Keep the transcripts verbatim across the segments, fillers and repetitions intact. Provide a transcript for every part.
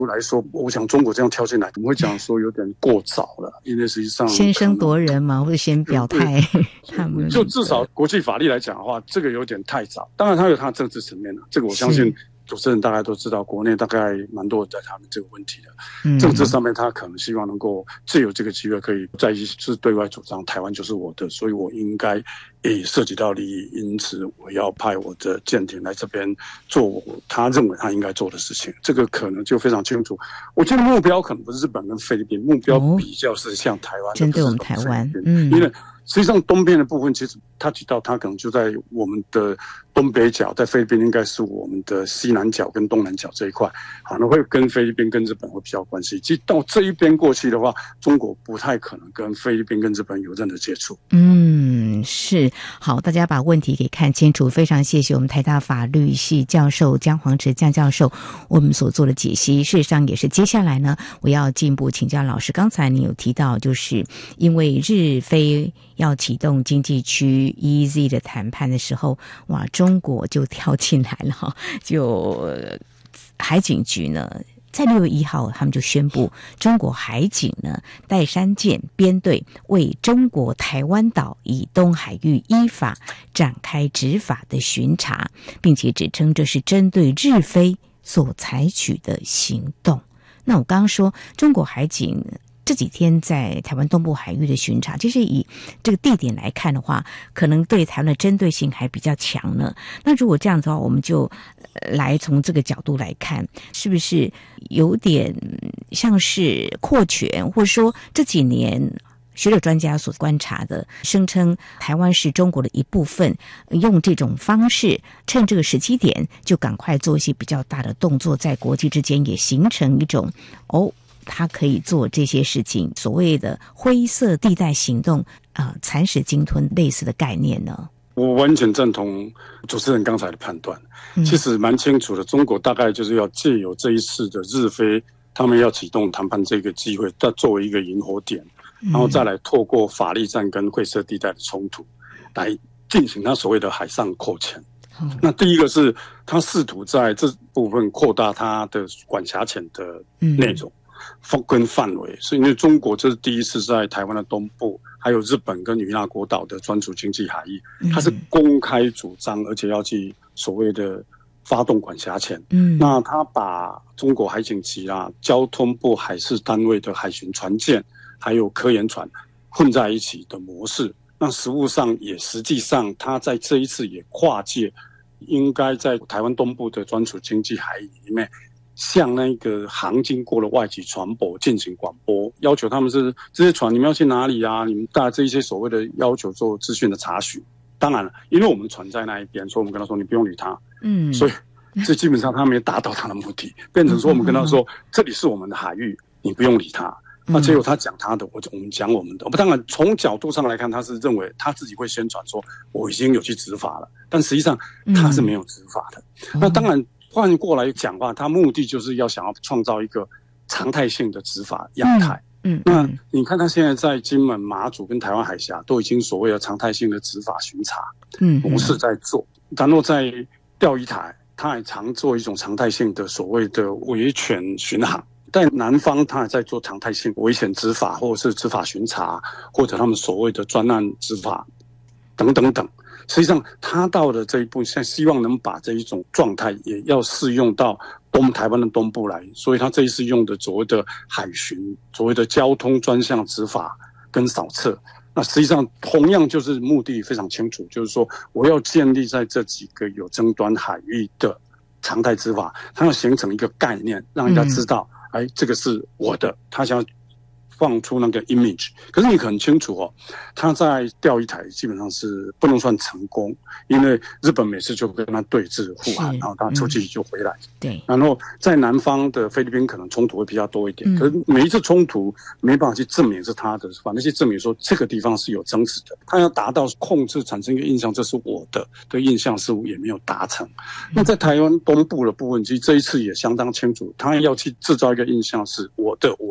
来说，我想中国这样跳进来，我们会讲说有点过早了，因为实际上先声夺人嘛，或者先表态，他们就至少国际法律来讲的话，这个有点太早。当然，它有它的政治层面了，这个我相信主持人大概都知道，国内大概蛮多人在谈论这个问题的。嗯、政治上面，他可能希望能够借由这个机会，可以再一次对外主张台湾就是我的，所以我应该也涉及到利益，因此我要派我的舰艇来这边做我他认为他应该做的事情。这个可能就非常清楚。我觉得目标可能不是日本跟菲律宾，目标比较是像台湾， 针对我们台湾， 嗯，因为实际上东边的部分，其实他提到他可能就在我们的东北角，在菲律宾应该是我们的西南角跟东南角这一块，可能会跟菲律宾跟日本会比较关系。其实到这一边过去的话，中国不太可能跟菲律宾跟日本有任何接触。 嗯，是。好，大家把问题给看清楚。非常谢谢我们台大法律系教授姜黄池姜教授我们所做的解析。事实上也是接下来呢，我要进一步请教老师。刚才你有提到，就是因为日菲要启动经济区 E E Z 的谈判的时候，哇，中国就跳进来了哈，就海警局呢。在六月一号，他们就宣布，中国海警呢岱山舰编队为中国台湾岛以东海域依法展开执法的巡查，并且指称这是针对日菲所采取的行动。那我刚刚说，中国海警这几天在台湾东部海域的巡查，其实以这个地点来看的话，可能对台湾的针对性还比较强呢。那如果这样子的话，我们就来从这个角度来看，是不是有点像是扩权，或者说这几年学者专家所观察的，声称台湾是中国的一部分，用这种方式趁这个时机点就赶快做一些比较大的动作，在国际之间也形成一种哦他可以做这些事情，所谓的灰色地带行动啊，蚕食鲸吞类似的概念呢？ 我完全赞同主持人刚才的判断，嗯、其实蛮清楚的。中国大概就是要借由这一次的日菲他们要启动谈判这个机会，它作为一个引火点，然后再来透过法律战跟灰色地带的冲突，来进行他所谓的海上扩权。嗯、那第一个是他试图在这部分扩大他的管辖权的内容。嗯跟范围，是因为中国这是第一次在台湾的东部，还有日本跟与那国岛的专属经济海域，它是公开主张，而且要去所谓的发动管辖权。嗯，那他把中国海警局啊、交通部海事单位的海巡船舰，还有科研船混在一起的模式，那实务上也实际上，他在这一次也跨界，应该在台湾东部的专属经济海域里面。向那个航经过的外籍船舶进行广播，要求他们是这些船你们要去哪里啊？你们大概这一些所谓的要求做资讯的查询。当然了，因为我们船在那一边，所以我们跟他说你不用理他。嗯，所以这基本上他没有达到他的目的，变成说我们跟他说、嗯、这里是我们的海域，你不用理他。那结果他讲他的，我我们讲我们的。当然从角度上来看，他是认为他自己会宣传说我已经有去执法了，但实际上他是没有执法的。嗯、那当然。换过来讲话，他目的就是要想要创造一个常态性的执法样态。嗯，嗯那你看他现在在金门、马祖跟台湾海峡都已经所谓的常态性的执法巡查模式在做，嗯、然后在钓鱼台，他也常做一种常态性的所谓的维权巡航。在南方，他还在做常态性危险执法，或者是执法巡查，或者他们所谓的专案执法等等等。实际上，他到了这一步，现在希望能把这一种状态也要适用到东台湾的东部来，所以他这一次用的所谓的海巡、所谓的交通专项执法跟扫测，那实际上同样就是目的非常清楚，就是说我要建立在这几个有争端海域的常态执法，它要形成一个概念，让人家知道，嗯、哎，这个是我的，他想要放出那个 image， 可是你很清楚哦，他在钓鱼台基本上是不能算成功，因为日本每次就跟他对峙护航，然后他出去就回来。嗯、对。然后在南方的菲律宾可能冲突会比较多一点，嗯、可是每一次冲突没办法去证明是他的，反正去证明说这个地方是有争执的，他要达到控制产生一个印象，这是我的的印象似乎也没有达成。嗯、那在台湾东部的部分，其实这一次也相当清楚，他要去制造一个印象是我的，我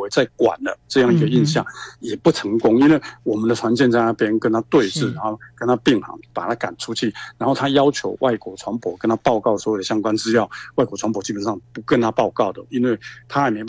在管了这样一个印象，也不成功，因为我们的船舰在那边跟他对峙，然后跟他并航，把他赶出去，然后他要求外国船舶跟他报告所有的相关资料，外国船舶基本上不跟他报告的，因为他还没